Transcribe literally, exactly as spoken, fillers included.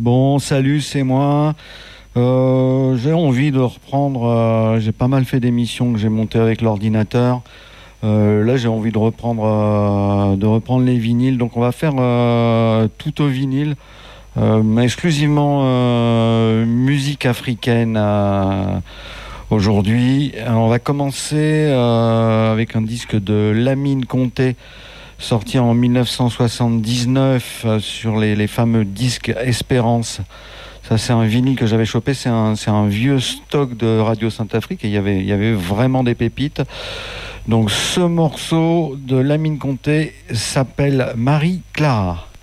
Bon, salut, c'est moi. Euh, j'ai envie de reprendre. Euh, j'ai pas mal fait d'émissions que j'ai montées avec l'ordinateur. Euh, là, j'ai envie de reprendre, euh, de reprendre les vinyles. Donc, on va faire euh, tout au vinyle, euh, mais exclusivement euh, musique africaine euh, aujourd'hui. On va commencer euh, avec un disque de Lamine Conté, sorti en mille neuf cent soixante-dix-neuf euh, sur les, les fameux disques Espérance. Ça, c'est un vinyle que j'avais chopé. C'est un, c'est un vieux stock de Radio Saint-Afrique et il y avait, il y avait vraiment des pépites. Donc, ce morceau de Lamine Conté s'appelle Marie Clara.